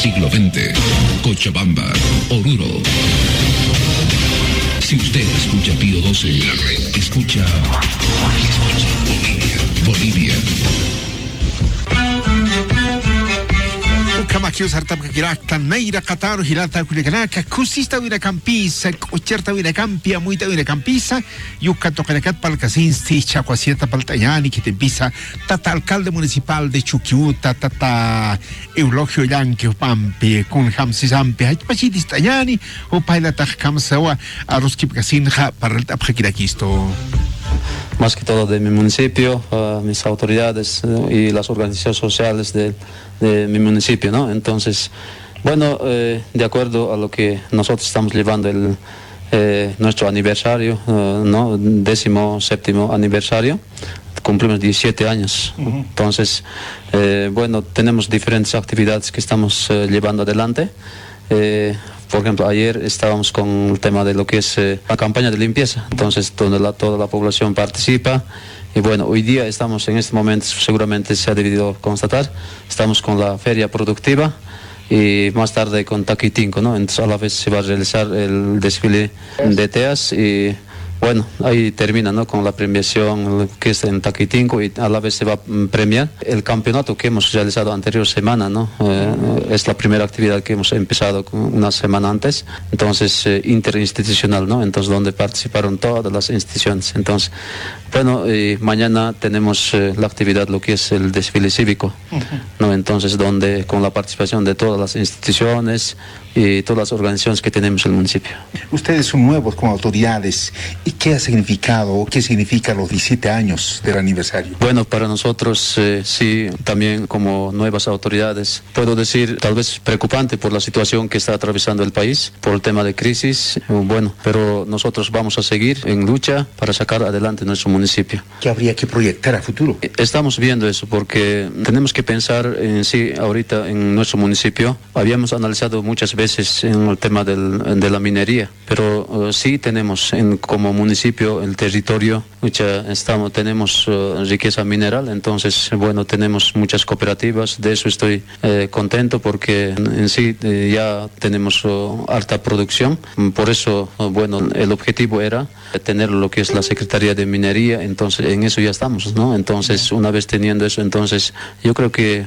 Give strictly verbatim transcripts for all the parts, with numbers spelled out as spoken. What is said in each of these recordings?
Siglo veinte, Cochabamba, Oruro. Si usted escucha Pío doce, escucha Bolivia. Kamakios hartap kirakta naira Qatar hilata kulikanaka kusista wira campisa kucherta wira campia muita wira campisa yuka tokanakat palkasin sticha kwasieta paltayani que te pisa tata alcalde municipal de Chuquiuta tata Eulogio Yanque Pampi con Hamsis Ampi hachpachitis tayani o paila tajkamsawa aruskip kasinja para el tapjakirakisto. Más que todo de mi municipio, uh, mis autoridades uh, y las organizaciones sociales de, de mi municipio, ¿no? Entonces, bueno, eh, de acuerdo a lo que nosotros estamos llevando el, eh, nuestro aniversario, uh, ¿no? Décimo séptimo aniversario, cumplimos diecisiete años. Uh-huh. Entonces, eh, bueno, tenemos diferentes actividades que estamos uh, llevando adelante. Eh, Por ejemplo, ayer estábamos con el tema de lo que es eh, la campaña de limpieza, entonces donde la, toda la población participa. Y bueno, hoy día estamos en este momento, seguramente se ha debido constatar, estamos con la feria productiva y más tarde con Taquitinco, ¿no? Entonces a la vez se va a realizar el desfile de teas y bueno, ahí termina, ¿no? Con la premiación que es en Taquitinco y a la vez se va a premiar el campeonato que hemos realizado anterior semana, ¿no? Eh, es la primera actividad que hemos empezado una semana antes, entonces eh, interinstitucional, ¿no? Entonces donde participaron todas las instituciones. Entonces, bueno, eh, mañana tenemos eh, la actividad, lo que es el desfile cívico, ¿no? Entonces donde con la participación de todas las instituciones y todas las organizaciones que tenemos en el municipio. Ustedes son nuevos como autoridades. ¿Y qué ha significado o qué significa los diecisiete años del aniversario? Bueno, para nosotros eh, sí, también como nuevas autoridades, puedo decir tal vez preocupante por la situación que está atravesando el país, por el tema de crisis, bueno, pero nosotros vamos a seguir en lucha para sacar adelante nuestro municipio. ¿Qué habría que proyectar a futuro? Estamos viendo eso porque tenemos que pensar en sí ahorita en nuestro municipio. Habíamos analizado muchas veces veces en el tema del, de la minería, pero uh, sí tenemos en, como municipio el territorio, mucha, estamos, tenemos uh, riqueza mineral, entonces bueno, tenemos muchas cooperativas, de eso estoy eh, contento porque en, en sí eh, ya tenemos uh, alta producción, por eso uh, bueno, el objetivo era tener lo que es la Secretaría de Minería, entonces en eso ya estamos, ¿no? Entonces una vez teniendo eso, entonces yo creo que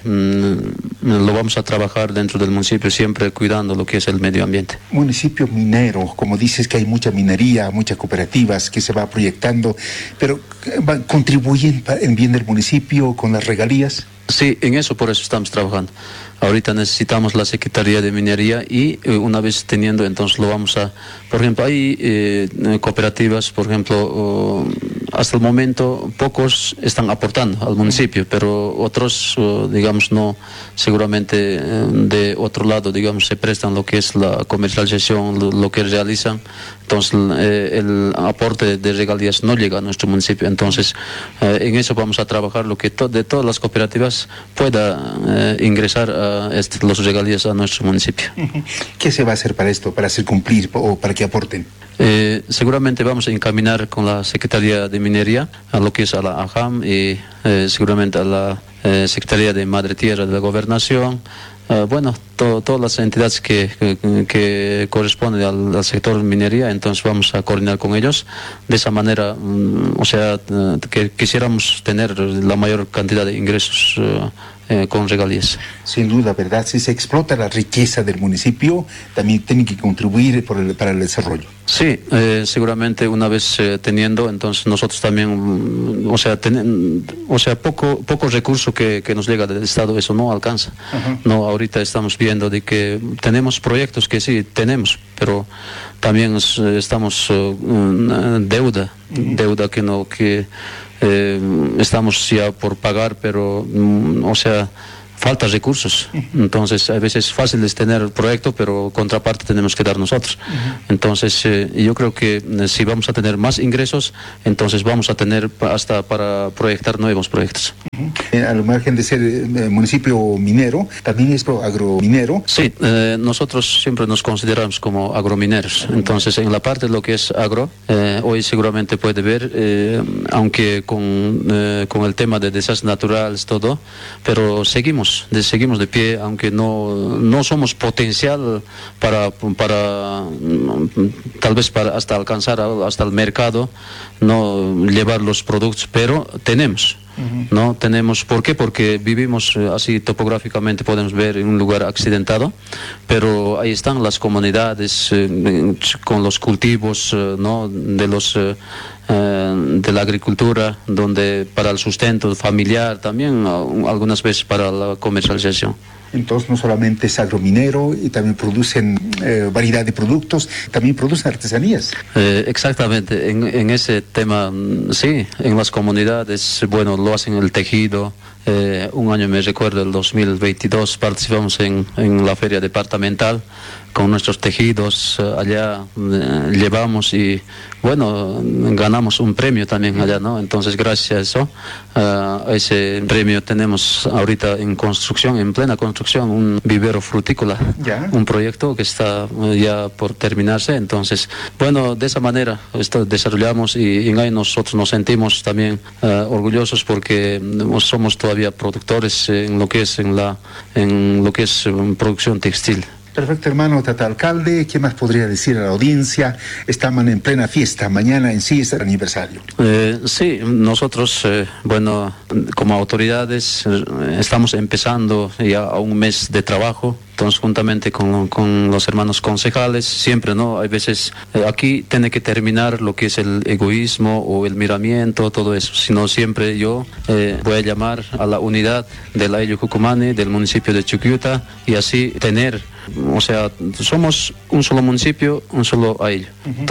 mm, lo vamos a trabajar dentro del municipio siempre cuidando lo que es el medio ambiente. Municipio minero, como dices que hay mucha minería, muchas cooperativas que se va proyectando, pero ¿contribuyen en bien del municipio con las regalías? Sí, en eso por eso estamos trabajando. Ahorita necesitamos la Secretaría de Minería y eh, una vez teniendo, entonces lo vamos a... Por ejemplo, hay eh, cooperativas, por ejemplo, oh, hasta el momento pocos están aportando al municipio, pero otros, oh, digamos, no, seguramente eh, de otro lado, digamos, se prestan lo que es la comercialización, lo, lo que realizan. Entonces eh, el aporte de regalías no llega a nuestro municipio. Entonces eh, en eso vamos a trabajar, lo que to de todas las cooperativas pueda eh, ingresar a este, los regalías a nuestro municipio. ¿Qué se va a hacer para esto, para hacer cumplir o para que aporten? Eh, seguramente vamos a encaminar con la Secretaría de Minería a lo que es a la A J A M y eh, seguramente a la eh, Secretaría de Madre Tierra de la Gobernación. Uh, bueno, to, todas las entidades que, que, que corresponden al, al sector minería, entonces vamos a coordinar con ellos. De esa manera, um, o sea, uh, que quisiéramos tener la mayor cantidad de ingresos uh, eh, con regalías. Sin duda, ¿verdad? Si se explota la riqueza del municipio, también tiene que contribuir por el, para el desarrollo. Sí, eh, seguramente una vez eh, teniendo, entonces nosotros también, um, o sea, ten, o sea, poco poco recurso que, que nos llega del Estado, eso no alcanza. Uh-huh. No, ahorita estamos viendo de que tenemos proyectos que sí tenemos, pero también eh, estamos uh, deuda, uh-huh. deuda que no que eh, estamos ya por pagar, pero um, o sea, falta recursos. Entonces a veces es fácil es tener el proyecto, pero contraparte tenemos que dar nosotros. Uh-huh. Entonces eh, yo creo que eh, si vamos a tener más ingresos, entonces vamos a tener hasta para proyectar nuevos proyectos. Uh-huh. eh, al margen de ser eh, municipio minero, también es agrominero. Sí, eh, nosotros siempre nos consideramos como agromineros. Uh-huh. Entonces en la parte de lo que es agro, eh, hoy seguramente puede ver, eh, aunque con, eh, con el tema de desastres naturales, todo, pero seguimos seguimos, de, seguimos de pie, aunque no, no somos potencial para, para tal vez para hasta alcanzar hasta el mercado, no llevar los productos, pero tenemos. Uh-huh. No tenemos, ¿por qué? Porque vivimos así topográficamente, podemos ver en un lugar accidentado, pero ahí están las comunidades eh, con los cultivos, eh, ¿no? de los eh, eh, de la agricultura, donde para el sustento familiar, también algunas veces para la comercialización. Entonces no solamente es agrominero, y también producen eh, variedad de productos, también producen artesanías. Eh, exactamente, en, en ese tema, sí, en las comunidades, bueno, lo hacen el tejido. Eh, un año me recuerdo, el dos mil veintidós, participamos en, en la feria departamental con nuestros tejidos, eh, allá eh, llevamos y bueno, ganamos un premio también allá, ¿no? Entonces gracias a eso, uh, ese premio tenemos ahorita en construcción, en plena construcción, un vivero frutícola, ¿ya? Un proyecto que está ya por terminarse. Entonces, bueno, de esa manera esto desarrollamos y, y ahí nosotros nos sentimos también uh, orgullosos porque somos todavía productores en lo que es en la en lo que es um, producción textil. Perfecto, hermano Tata Alcalde. ¿Qué más podría decir a la audiencia? Estamos en plena fiesta. Mañana en sí es el aniversario. Eh, sí, nosotros, eh, bueno, como autoridades eh, estamos empezando ya a un mes de trabajo. Entonces, juntamente con, con los hermanos concejales, siempre, ¿no? Hay veces, eh, aquí tiene que terminar lo que es el egoísmo o el miramiento, todo eso. Sino siempre yo eh, voy a llamar a la unidad de la Ayllu Cucumani, del municipio de Chuquiuta, y así tener, o sea, somos un solo municipio, un solo Ayllu. Uh-huh.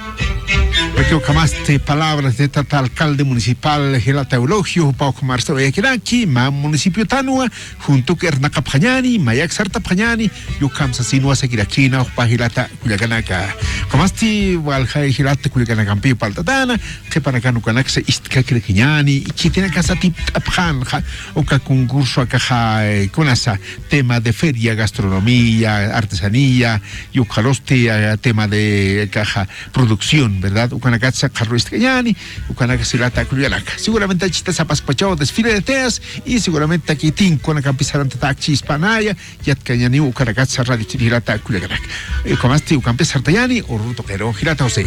Recogamaste palabras de Tata Alcalde Municipal Hilata Eulogio, Pauco Marcelo Yaquiraki, Ma Municipio Tanua, junto con Ernaka Pañani, Mayak Sarta Pañani, Yukamsa Sinua Sekirakina, Upa Hilata Cuyaganaka. Comasti, Walja Hilata Cuyaganacampi Paltatana, Kepanacanu Canaxa Istka Kirkiñani, y que tiene casa tip Apjanja, o que concurso a caja con esa tema de feria, gastronomía, artesanía, Yucaloste, tema de caja producción, ¿verdad? Ucanacatza Carruistcañani, Ucanacacilata Culianaca. Seguramente aquí está Zapaspachao, desfile de teas, y seguramente aquí tin con la campizarante taxi hispanaya, Yatcañani, Ucanacatza Radio Chirata Culianaca. Como este Ucampes Artayani, o Ruto Pero, Girata José.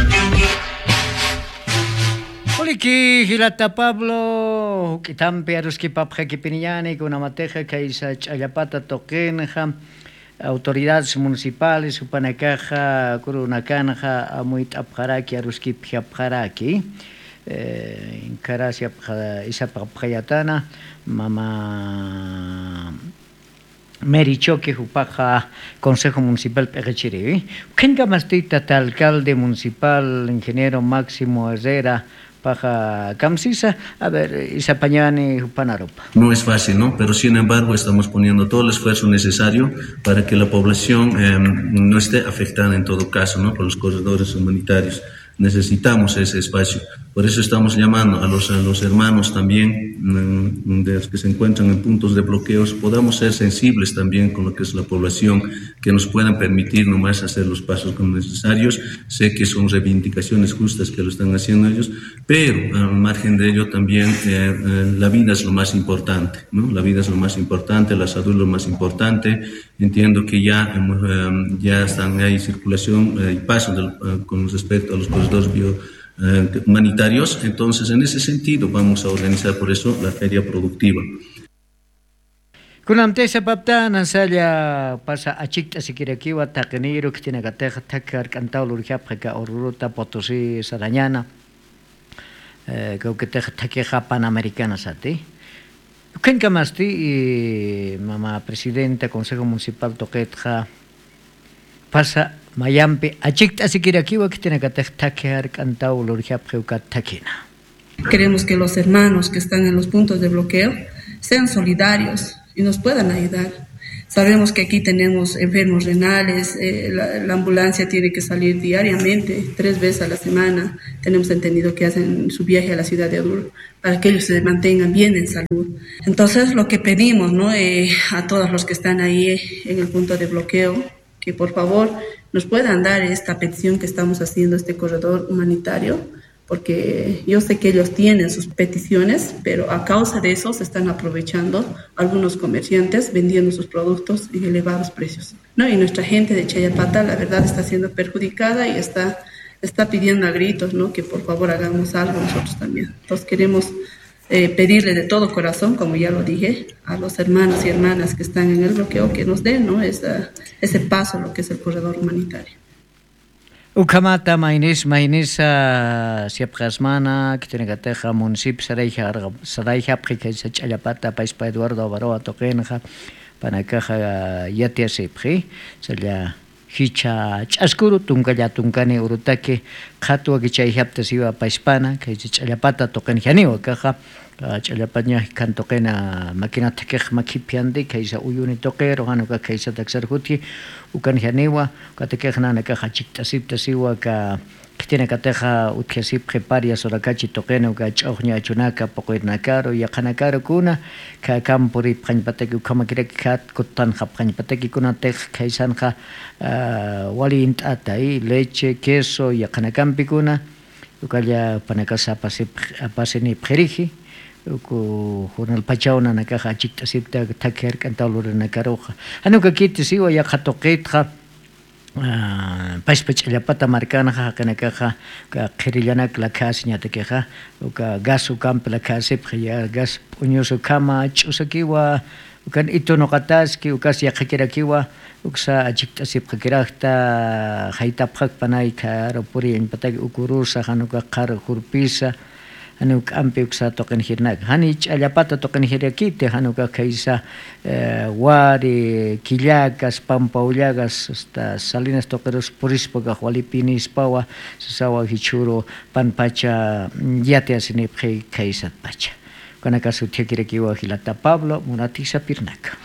Oliki, Girata Pablo, Kitampe, Aruski Papja Kipiniani, con una mateja que es Chayapata Toquenja. Autoridades municipales, Upanacaja, Curunacanja, Amuit Abjaraki, Aruski Piabjaraki, en Carasia Isapapjayatana, Mama Merichoque, Upaja, Consejo Municipal Pejechiri. ¿Quién gamastita alcalde municipal, ingeniero Máximo Herrera? Paja Camsisa, a ver, Isapañani, Panaropa. No es fácil, ¿no? Pero sin embargo estamos poniendo todo el esfuerzo necesario para que la población eh, no esté afectada en todo caso, ¿no? Por los corredores humanitarios. Necesitamos ese espacio. Por eso estamos llamando a los, a los hermanos también mm, de los que se encuentran en puntos de bloqueos, podamos ser sensibles también con lo que es la población, que nos puedan permitir nomás hacer los pasos como necesarios. Sé que son reivindicaciones justas que lo están haciendo ellos, pero al margen de ello también eh, eh, la vida es lo más importante, ¿no? La vida es lo más importante, la salud es lo más importante. Entiendo que ya, eh, ya están ahí circulación eh, y paso del, eh, con respecto a los corredores bio Eh, humanitarios. Entonces, en ese sentido vamos a organizar por eso la feria productiva. Kunamtesa paptana saya pasa achikta sikirakiwa takeniro que tiene gateja takar cantao lurjapka oruruta Potosí Sarañana eh que que takeja panamericana sati. ¿Quién camasti mama presidenta Consejo Municipal Toquetja pasa Mayampe, achikta sikirakiwa que tiene que takear cantao lurjapka takina. Queremos que los hermanos que están en los puntos de bloqueo sean solidarios y nos puedan ayudar. Sabemos que aquí tenemos enfermos renales, eh, la, la ambulancia tiene que salir diariamente, tres veces a la semana. Tenemos entendido que hacen su viaje a la ciudad de Oruro para que ellos se mantengan bien en salud. Entonces, lo que pedimos, ¿no? eh, a todos los que están ahí en el punto de bloqueo, que por favor nos puedan dar esta petición que estamos haciendo, este corredor humanitario, porque yo sé que ellos tienen sus peticiones, pero a causa de eso se están aprovechando algunos comerciantes vendiendo sus productos en elevados precios, ¿no? Y nuestra gente de Chayapata, la verdad, está siendo perjudicada y está, está pidiendo a gritos, ¿no? Que por favor hagamos algo nosotros también. Entonces queremos eh, pedirle de todo corazón, como ya lo dije, a los hermanos y hermanas que están en el bloqueo que nos den, ¿no? Esa, ese paso a lo que es el corredor humanitario. Ukamata mainis mainisa siapkasmana kitinateja municipio Saraija Saraija Prikesa Chayapata Paispa Eduardo Baroa Tokenja Panakaja Yatia Sepri Salla Hicha Chaskuru Tunkaya Tunkani Urutake Katua Gichayapta Siva Paispana Kaisa Chayapata Tokenjani Wakaja Chayapanya Kantokena Makina Tekej Makipiandi Kaisa Uyuni Tokero Hanuka Kaisa Taxarhuti ukan janiwa katekejna nakaja chiktasipta siwa ka tiene kateja utkiasip preparia sorakachi tokeno ka chojnya chunaka pokoirnakaro yakanakaro kuna ka kampuri pranpateki ukamakirek kat kutan japranpateki kuna tej kaisanja wali intatai leche queso yakanakampi kuna ukalla panakasa pasip pasini preriji uku jornal pachauna nakaja chiktasipta taker kantalur nakaroja anuka kiti siwa ya khatoqitja paspech lapata marcana kanakaja ka khirillanak la khasnya tekeja uka gasu camp la khasip ya gas puñoso kama chusakiwa ukan ito no kataski ukas ya khakirakiwa uksa chiktasip khakirajta haitapkhak panay ka ropuri en patag ukurusa hanuka qar hurpisa Hanuk ampiuk sa token hirnak. Hanich alapata token hirakite hanuka kaisa wari killagas pampaullagas hasta Salinas tokeros purispoga walipinis pawa sasawa hichuro panpacha yate asini pre kaisa pacha. Kana kasu tiakirakiwa hilata Pablo Munatisa Pirnaka.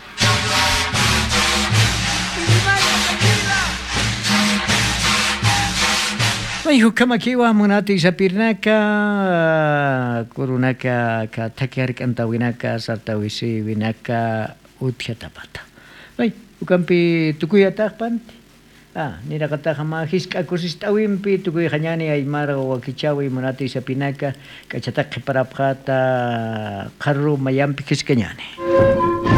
Hijo kamakiwa munati sapirnaka kurunaka ka takiar kantawinaka sartawisi winaka uthiatapata. Ay ukampi tukuya takpanti. Ah nira kata kama hiska kusistawimpi tukuy hanyani aymara wakichawi munati sapinaka kachatak parapata qarru mayampi kiskanyani.